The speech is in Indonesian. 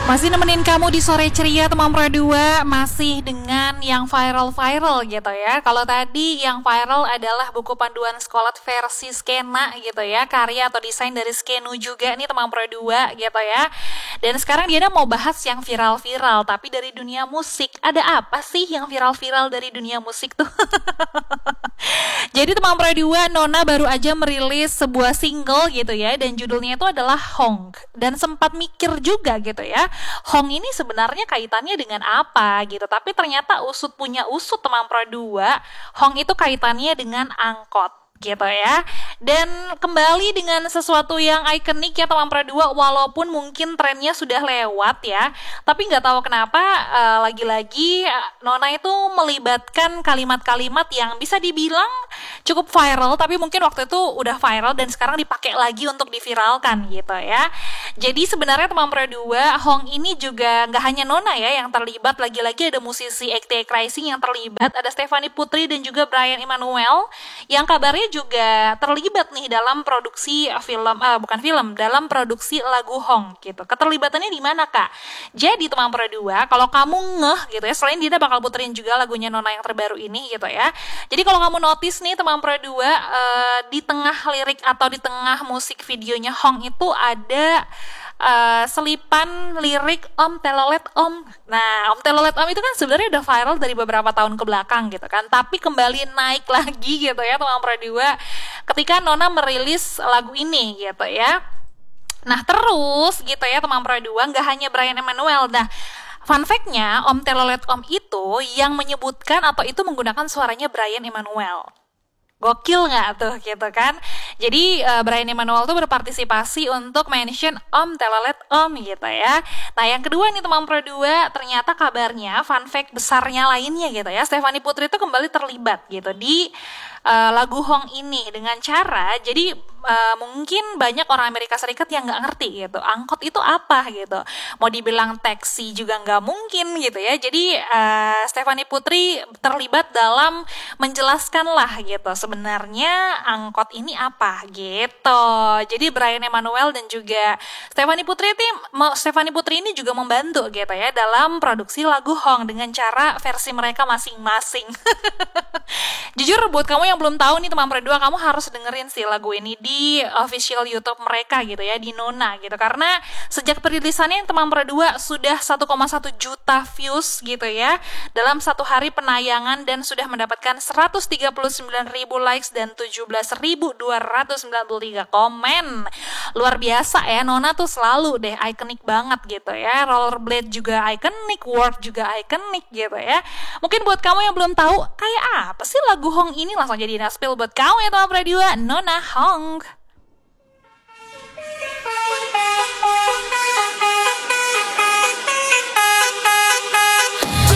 Masih nemenin kamu di sore ceria teman Pro 2, masih dengan yang viral-viral gitu ya. Kalau tadi yang viral adalah buku panduan sekolah versi skena gitu ya, karya atau desain dari Skenu juga nih teman Pro 2 gitu ya. Dan sekarang Diana mau bahas yang viral-viral tapi dari dunia musik. Ada apa sih yang viral-viral dari dunia musik tuh? Jadi teman Pro 2, Nona baru aja merilis sebuah single gitu ya, dan judulnya itu adalah Honk. Dan sempat mikir juga gitu ya, Hong ini sebenarnya kaitannya dengan apa gitu. Tapi ternyata usut punya usut teman Pro 2, Hong itu kaitannya dengan angkot gitu ya. Dan kembali dengan sesuatu yang ikonik ya teman Pro 2, walaupun mungkin trennya sudah lewat ya, tapi nggak tahu kenapa lagi-lagi Nona itu melibatkan kalimat-kalimat yang bisa dibilang cukup viral, tapi mungkin waktu itu udah viral dan sekarang dipakai lagi untuk diviralkan gitu ya. Jadi sebenarnya teman Pro 2, Hong ini juga nggak hanya Nona ya yang terlibat, lagi-lagi ada musisi XT Rising yang terlibat, ada Stephanie Putri dan juga Brian Emmanuel yang kabarnya juga terlibat nih dalam produksi dalam produksi lagu Hong gitu. Keterlibatannya di mana Kak? Jadi teman Pro 2, kalau kamu ngeh gitu ya, selain Dina bakal puterin juga lagunya Nona yang terbaru ini gitu ya. Jadi kalau kamu notice nih teman Pro 2, di tengah lirik atau di tengah musik videonya Hong itu ada selipan lirik Om Telolet Om. Nah, Om Telolet Om itu kan sebenarnya udah viral dari beberapa tahun ke belakang gitu kan, tapi kembali naik lagi gitu ya teman Pro 2 ketika Nona merilis lagu ini gitu ya. Nah terus gitu ya teman Pro 2, nggak hanya Brian Emmanuel. Nah, fun fact-nya Om Telolet Om itu yang menyebutkan atau itu menggunakan suaranya Brian Emmanuel. Gokil nggak tuh gitu kan. Jadi Brian Emmanuel tuh berpartisipasi untuk mention Om Telolet Om gitu ya. Nah yang kedua nih teman Pro 2, ternyata kabarnya fun fact besarnya lainnya gitu ya, Stephanie Putri itu kembali terlibat gitu di lagu Hong ini dengan cara, jadi mungkin banyak orang Amerika Serikat yang nggak ngerti gitu, angkot itu apa gitu. Mau dibilang taksi juga nggak mungkin gitu ya. Jadi Stephanie Putri terlibat dalam menjelaskan lah gitu, sebenarnya angkot ini apa gitu. Jadi Brian Emmanuel dan juga Stephanie Putri ini juga membantu gitu ya dalam produksi lagu Hong dengan cara versi mereka masing-masing. Jujur buat kamu yang belum tahu nih teman Pro 2, kamu harus dengerin sih lagu ini di official YouTube mereka gitu ya, di Nona gitu. Karena sejak perilisannya teman Pro 2 sudah 1,1 juta views gitu ya dalam satu hari penayangan, dan sudah mendapatkan 139.000 likes dan 17.293 komen. Luar biasa ya, Nona tuh selalu deh ikonik banget gitu ya. Rollerblade juga ikonik, Work juga ikonik gitu ya. Mungkin buat kamu yang belum tahu kayak apa sih lagu Hong ini, langsung jadi spill buat kamu ya teman Pro 2, Nona Hong.